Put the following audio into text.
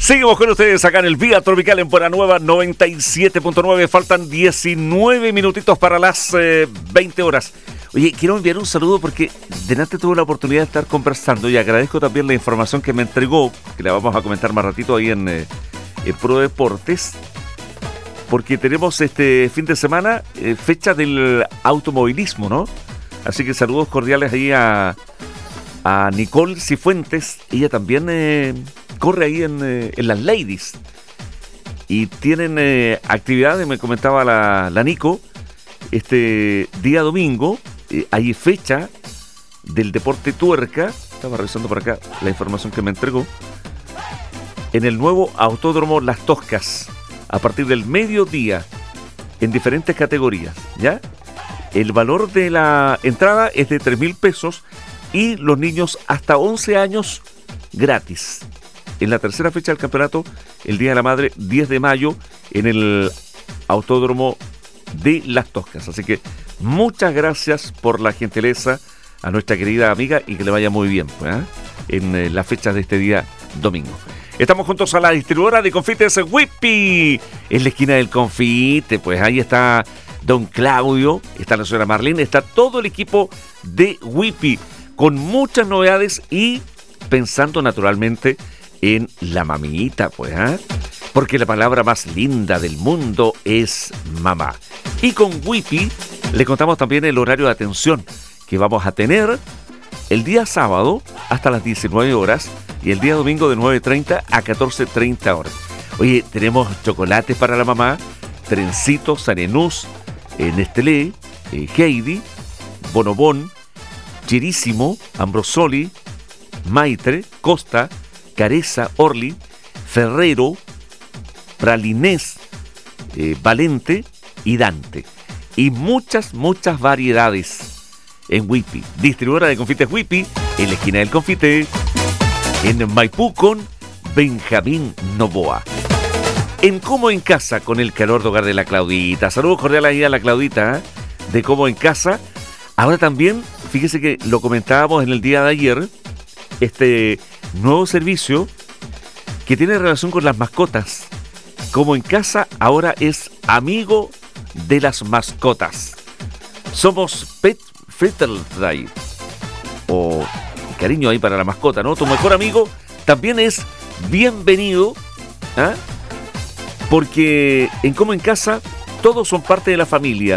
Seguimos con ustedes acá en el Vía Tropical en Buena Nueva 97.9. Faltan 19 minutitos para las 20 horas. Oye, quiero enviar un saludo porque delante tuve la oportunidad de estar conversando y agradezco también la información que me entregó, que la vamos a comentar más ratito ahí en Pro Deportes, porque tenemos este fin de semana fecha del automovilismo, ¿no? Así que saludos cordiales ahí a Nicole Cifuentes. Ella también corre ahí en las Ladies y tienen actividades, me comentaba la Nico, este día domingo hay fecha del deporte tuerca. Estaba revisando por acá la información que me entregó en el nuevo Autódromo Las Toscas a partir del mediodía en diferentes categorías, ¿ya? El valor de la entrada es de 3.000 pesos y los niños hasta 11 años gratis. En la tercera fecha del campeonato, el Día de la Madre, 10 de mayo, en el Autódromo de Las Toscas. Así que muchas gracias por la gentileza a nuestra querida amiga y que le vaya muy bien, pues, en las fechas de este día domingo. Estamos juntos a la distribuidora de confites Whippy, en la esquina del confite, pues ahí está don Claudio, está la señora Marlene, está todo el equipo de Whippy, con muchas novedades y pensando naturalmente en la mamita, pues, porque la palabra más linda del mundo es mamá. Y con Whippy le contamos también el horario de atención que vamos a tener el día sábado hasta las 19 horas y el día domingo de 9:30 a 14:30 horas. Oye, tenemos chocolates para la mamá, trencitos, Arenús, Nestlé, Heidi, Bonobón, Chirísimo, Ambrosoli, Maitre, Costa, Careza, Orly, Ferrero, Pralinés, Valente y Dante. Y muchas variedades en Whippy. Distribuidora de confites Whippy, en la esquina del confite, en Maipú con Benjamín Novoa. En Como en Casa, con el calor de hogar de la Claudita. Saludos cordiales ahí a la Claudita, de Como en Casa. Ahora también, fíjese que lo comentábamos en el día de ayer, este nuevo servicio que tiene relación con las mascotas. Como en Casa ahora es amigo de las mascotas. Somos Pet Friendly, o cariño ahí para la mascota, ¿no? Tu mejor amigo también es bienvenido, porque en Como en Casa todos son parte de la familia.